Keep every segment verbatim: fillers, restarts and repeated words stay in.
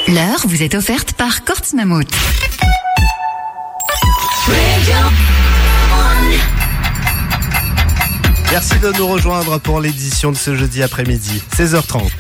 L'heure vous est offerte par Kortz Mammut. Merci de nous rejoindre pour l'édition de ce jeudi après-midi, seize heures trente.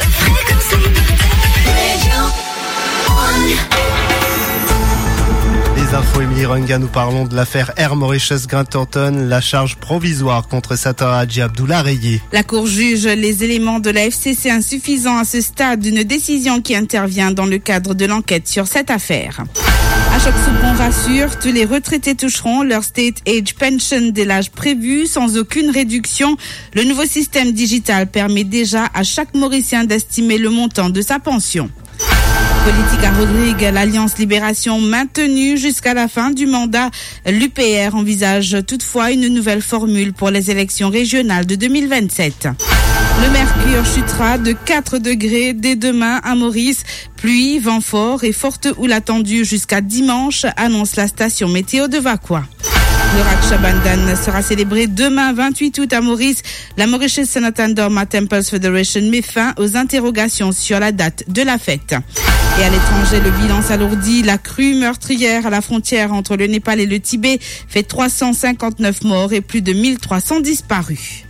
Les infos, Émilie Runga, nous parlons de l'affaire Air Mauritius Grant Thornton, la charge provisoire contre Sattar Haji Abdullah rayée. La Cour juge les éléments de la F C C insuffisants à ce stade d'une décision qui intervient dans le cadre de l'enquête sur cette affaire. Achok-Soubron rassure, tous les retraités toucheront leur State Age Pension dès l'âge prévu sans aucune réduction. Le nouveau système digital permet déjà à chaque Mauricien d'estimer le montant de sa pension. Politique à Rodrigue, l'Alliance Libération maintenue jusqu'à la fin du mandat. L'U P R envisage toutefois une nouvelle formule pour les élections régionales de deux mille vingt-sept. Le mercure chutera de quatre degrés dès demain à Maurice. Pluie, vent fort et forte houle attendue jusqu'à dimanche, annonce la station météo de Vakwa. Le Raksha sera célébré demain vingt-huit août à Maurice. La Mauritius Sanatan Dharma Temples Federation met fin aux interrogations sur la date de la fête. Et à l'étranger, le bilan s'alourdit. La crue meurtrière à la frontière entre le Népal et le Tibet fait trois cent cinquante-neuf morts et plus de mille trois cents disparus.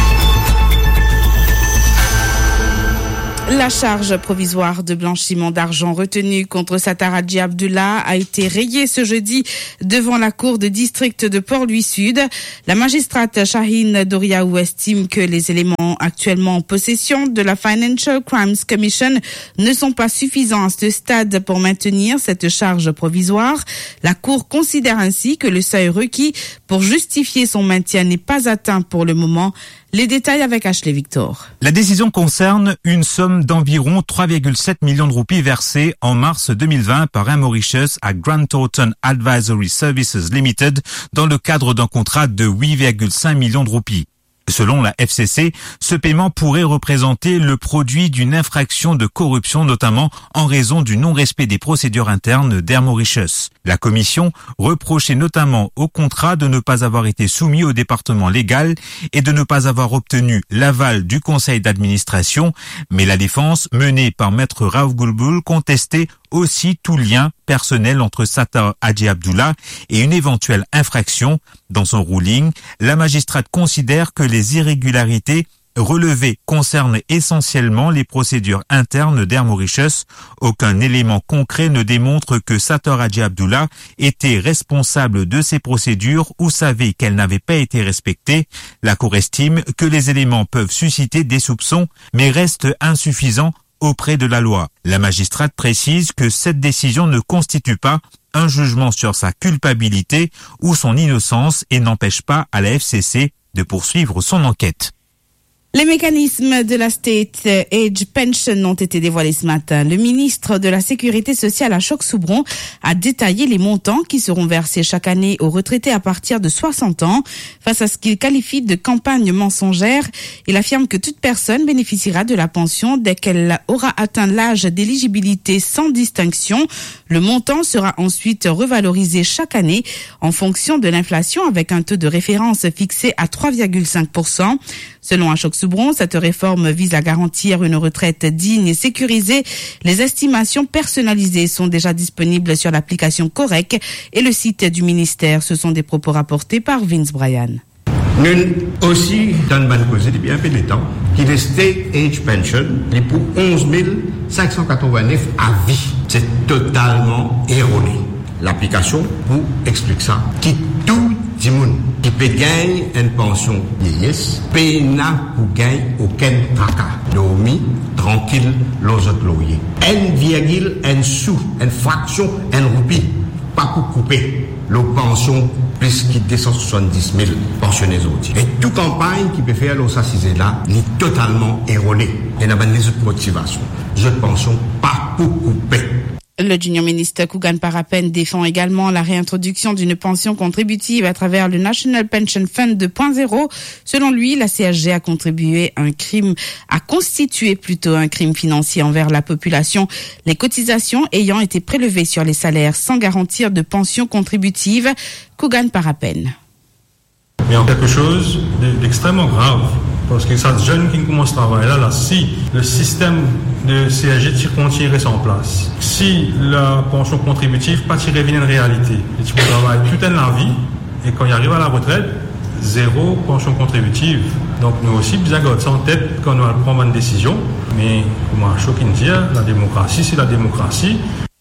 La charge provisoire de blanchiment d'argent retenue contre Sattar Haji Abdullah a été rayée ce jeudi devant la cour de district de Port-Louis Sud. La magistrate Shaheen Doriaou estime que les éléments actuellement en possession de la Financial Crimes Commission ne sont pas suffisants à ce stade pour maintenir cette charge provisoire. La cour considère ainsi que le seuil requis pour justifier son maintien n'est pas atteint pour le moment. Les détails avec Ashley Victor. La décision concerne une somme d'environ trois virgule sept millions de roupies versées en mars deux mille vingt par Air Mauritius à Grant Thornton Advisory Services Limited dans le cadre d'un contrat de huit virgule cinq millions de roupies. Selon la F C C, ce paiement pourrait représenter le produit d'une infraction de corruption, notamment en raison du non-respect des procédures internes d'Air Mauritius. La commission reprochait notamment au contrat de ne pas avoir été soumis au département légal et de ne pas avoir obtenu l'aval du conseil d'administration, mais la défense, menée par maître Raouf Goulboul, contestait aussi tout lien personnel entre Sattar Haji Abdullah et une éventuelle infraction. Dans son ruling, la magistrate considère que les irrégularités relevées concernent essentiellement les procédures internes d'Air Mauritius. Aucun élément concret ne démontre que Sattar Haji Abdullah était responsable de ces procédures ou savait qu'elles n'avaient pas été respectées. La Cour estime que les éléments peuvent susciter des soupçons, mais restent insuffisants auprès de la loi. La magistrate précise que cette décision ne constitue pas un jugement sur sa culpabilité ou son innocence et n'empêche pas à la F C C de poursuivre son enquête. Les mécanismes de la State Age Pension ont été dévoilés ce matin. Le ministre de la Sécurité sociale, Achok-Soubron, a détaillé les montants qui seront versés chaque année aux retraités à partir de soixante ans. Face à ce qu'il qualifie de campagne mensongère, il affirme que toute personne bénéficiera de la pension dès qu'elle aura atteint l'âge d'éligibilité sans distinction. Le montant sera ensuite revalorisé chaque année en fonction de l'inflation avec un taux de référence fixé à trois virgule cinq pour cent. Selon Achok-Soubron, cette réforme vise à garantir une retraite digne et sécurisée. Les estimations personnalisées sont déjà disponibles sur l'application Correc et le site du ministère. Ce sont des propos rapportés par Vince Bryan. Nous aussi, dans le cause depuis un peu de temps, qui est State Age Pension, est pour onze mille cinq cent quatre-vingt-neuf à vie. C'est totalement erroné. L'application vous explique ça. Qui tout le monde qui peut gagner une pension vieillesse, paye n'a pour gagner aucun tracas. Dormi, tranquille, les autres loyers. Un virgule, un sou, une fraction, un roupie. Pas pour couper la pension plus qui descend soixante-dix mille pensionnés autres. Et toute campagne qui peut faire l'assassinat là, n'est totalement erronée. Il n'y a pas de motivation. Je pension pas pour couper. Le junior ministre Kugan Parapen défend également la réintroduction d'une pension contributive à travers le National Pension Fund deux point zéro. Selon lui, la C S G a contribué à un crime, a constitué plutôt un crime financier envers la population, les cotisations ayant été prélevées sur les salaires sans garantir de pension contributive. Kugan Parapen. Mais en quelque chose d'extrêmement grave Parce que ça jeune qui commence à travailler là, là, si le système de C S G tire reste en place, si la pension contributive pas tirer une réalité, et tu peux travailler toute la vie, et quand il arrive à la retraite, zéro pension contributive. Donc nous aussi, bien garder ça en tête quand on va prendre une décision. Mais comme un choc qui dit, la démocratie, c'est la démocratie.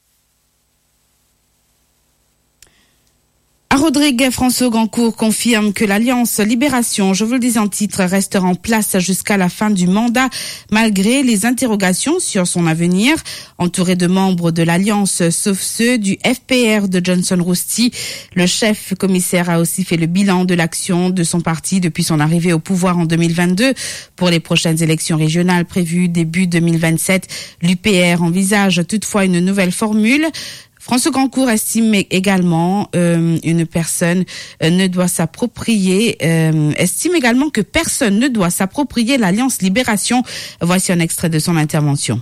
Rodrigue François Gancourt confirme que l'Alliance Libération, je vous le dis en titre, restera en place jusqu'à la fin du mandat, malgré les interrogations sur son avenir. Entouré de membres de l'Alliance, sauf ceux du F P R de Johnson Rousty, le chef commissaire a aussi fait le bilan de l'action de son parti depuis son arrivée au pouvoir en deux mille vingt-deux. Pour les prochaines élections régionales prévues début deux mille vingt-sept, l'U P R envisage toutefois une nouvelle formule. François Gancourt estime également euh, une personne euh, ne doit s'approprier euh, estime également que personne ne doit s'approprier l'Alliance Libération. Voici un extrait de son intervention.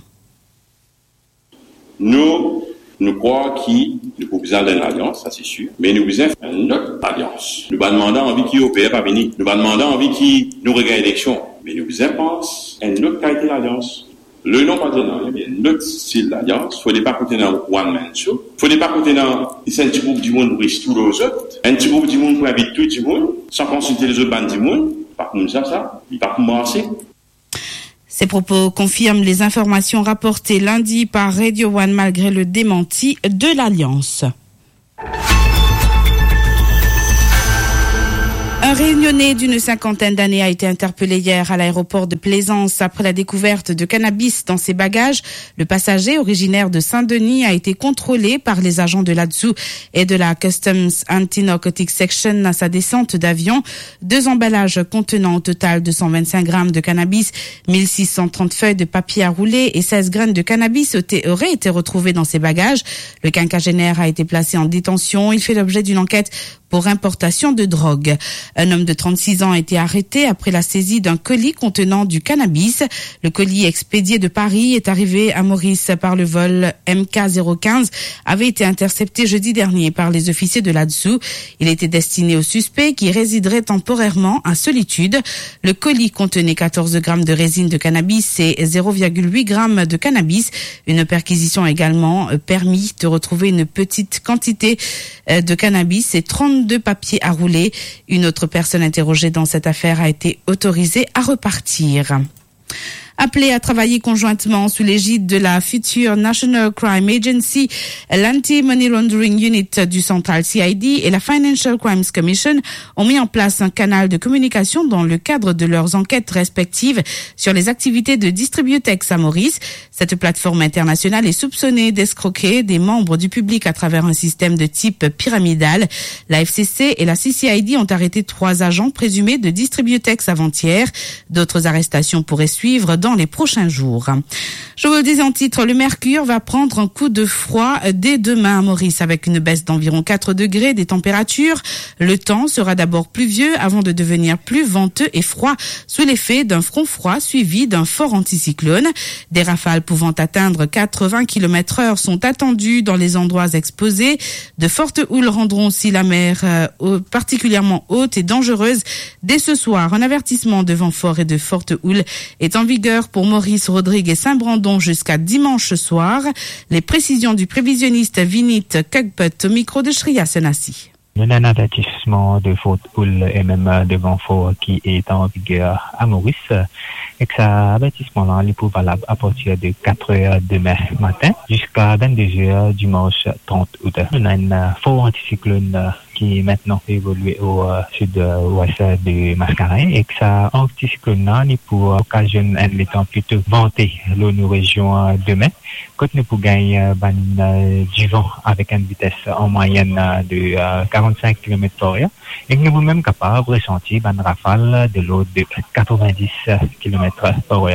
Nous, nous croyons qu'il nous pouvons besoin d'une alliance, ça c'est sûr, mais nous besoin d'une autre alliance. Nous ne demandons envie qui au P R pas venir. Nous ne demandons envie qui nous regagne l'élection, mais nous besoin pense une autre qualité d'alliance. Le nom pas de il y a notre style d'alliance. Faut pas côté dans one man show. Faut pas côté dans c'est un petit groupe du monde riche tous les autres. Un petit groupe du monde pour inviter tout le monde sans consulter les autres bandes du monde. Par contre ça ça, il pas pour marcher. Ces propos confirment les informations rapportées lundi par Radio One malgré le démenti de l'Alliance. Un Réunionnais d'une cinquantaine d'années a été interpellé hier à l'aéroport de Plaisance après la découverte de cannabis dans ses bagages. Le passager, originaire de Saint-Denis, a été contrôlé par les agents de l'A D S U et de la Customs Anti-Narcotics Section à sa descente d'avion. Deux emballages contenant au total deux cent vingt-cinq grammes de cannabis, mille six cent trente feuilles de papier à rouler et seize graines de cannabis auraient été retrouvés dans ses bagages. Le quinquagénaire a été placé en détention. Il fait l'objet d'une enquête pour importation de drogue. Un homme de trente-six ans a été arrêté après la saisie d'un colis contenant du cannabis. Le colis expédié de Paris est arrivé à Maurice par le vol M K zéro quinze, avait été intercepté jeudi dernier par les officiers de l'A D S U. Il était destiné au suspect qui résiderait temporairement à Solitude. Le colis contenait quatorze grammes de résine de cannabis et zéro virgule huit grammes de cannabis. Une perquisition a également permis de retrouver une petite quantité de cannabis et trente-deux papiers à rouler. Une autre personne interrogée dans cette affaire a été autorisée à repartir. Appelé à travailler conjointement sous l'égide de la future National Crime Agency, l'Anti-Money Laundering Unit du Central C I D et la Financial Crimes Commission ont mis en place un canal de communication dans le cadre de leurs enquêtes respectives sur les activités de Distributex à Maurice. Cette plateforme internationale est soupçonnée d'escroquer des membres du public à travers un système de type pyramidal. La F C C et la C C I D ont arrêté trois agents présumés de Distributex avant-hier. D'autres arrestations pourraient suivre dans les prochains jours. Je vous le disais en titre, le mercure va prendre un coup de froid dès demain à Maurice avec une baisse d'environ quatre degrés des températures. Le temps sera d'abord pluvieux avant de devenir plus venteux et froid sous l'effet d'un front froid suivi d'un fort anticyclone. Des rafales pouvant atteindre quatre-vingts kilomètres heure sont attendues dans les endroits exposés. De fortes houles rendront aussi la mer euh, particulièrement haute et dangereuse dès ce soir. Un avertissement de vent fort et de fortes houles est en vigueur pour Maurice, Rodrigue et Saint-Brandon jusqu'à dimanche soir. Les précisions du prévisionniste Vinit Kagput au micro de Shriya Senassi. Il y a un avertissement de forte houle et même de vent fort qui est en vigueur à Maurice. Et que cet avertissement-là est pour valable à partir de quatre heures demain matin jusqu'à vingt-deux heures dimanche trente août. On a un fort anticyclone qui maintenant évolue au euh, sud-ouest de Mascaret et que ça anticyclone est pour occasionner un temps plutôt venté dans nos régions demain. Quand nous pouvons gagner ben, euh, du vent avec une vitesse en moyenne de euh, quarante-cinq kilomètres par heure et que nous sommes même capables de ressentir une rafale de l'ordre de quatre-vingt-dix kilomètres par heure.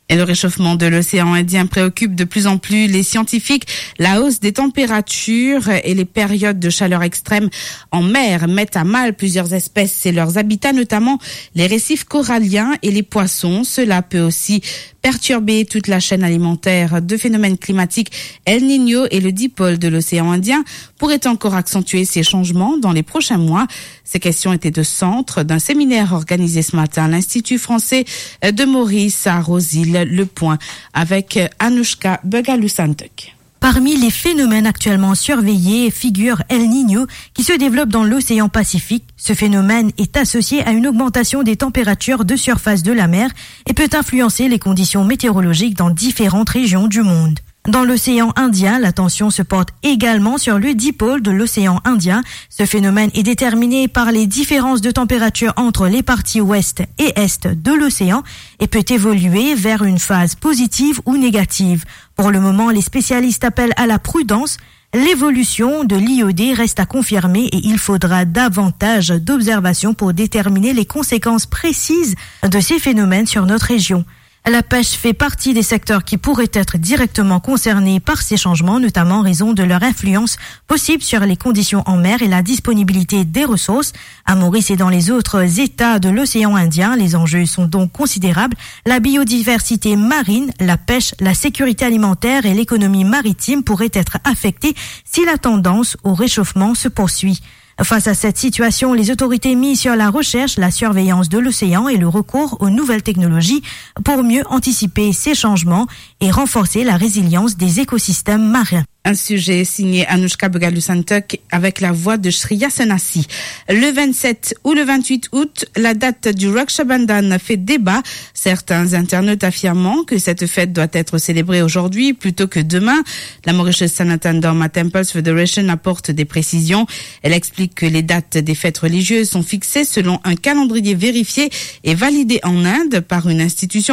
Et le réchauffement de l'océan Indien préoccupe de plus en plus les scientifiques. La hausse des températures et les périodes de chaleur extrême en mer mettent à mal plusieurs espèces et leurs habitats, notamment les récifs coralliens et les poissons. Cela peut aussi perturber toute la chaîne alimentaire. Deux phénomènes climatiques, El Niño et le dipôle de l'océan Indien, pourraient encore accentuer ces changements dans les prochains mois. Ces questions étaient de centre d'un séminaire organisé ce matin à l'Institut français de Maurice à Rosil. Le point avec Anushka Begalusantek. Parmi les phénomènes actuellement surveillés figure El Niño qui se développe dans l'océan Pacifique. Ce phénomène est associé à une augmentation des températures de surface de la mer et peut influencer les conditions météorologiques dans différentes régions du monde. Dans l'océan Indien, l'attention se porte également sur le dipôle de l'océan Indien. Ce phénomène est déterminé par les différences de température entre les parties ouest et est de l'océan et peut évoluer vers une phase positive ou négative. Pour le moment, les spécialistes appellent à la prudence. L'évolution de l'I O D reste à confirmer et il faudra davantage d'observations pour déterminer les conséquences précises de ces phénomènes sur notre région. La pêche fait partie des secteurs qui pourraient être directement concernés par ces changements, notamment en raison de leur influence possible sur les conditions en mer et la disponibilité des ressources. À Maurice et dans les autres États de l'océan Indien, les enjeux sont donc considérables. La biodiversité marine, la pêche, la sécurité alimentaire et l'économie maritime pourraient être affectées si la tendance au réchauffement se poursuit. Face à cette situation, les autorités misent sur la recherche, la surveillance de l'océan et le recours aux nouvelles technologies pour mieux anticiper ces changements et renforcer la résilience des écosystèmes marins. Un sujet signé Anushka Begalusantek avec la voix de Shriya Senassi. Le vingt-sept ou le vingt-huit août, la date du Raksha Bandhan fait débat. Certains internautes affirmant que cette fête doit être célébrée aujourd'hui plutôt que demain. La Mauritius Sanatan Dharma Temples Federation apporte des précisions. Elle explique que les dates des fêtes religieuses sont fixées selon un calendrier vérifié et validé en Inde par une institution